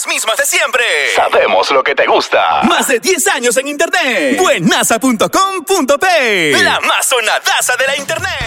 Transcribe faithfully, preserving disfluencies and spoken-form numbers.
mismas de siempre. Sabemos lo que te gusta. Más de diez años en internet. Buenasa punto com punto pe. La más sonadaza de la internet.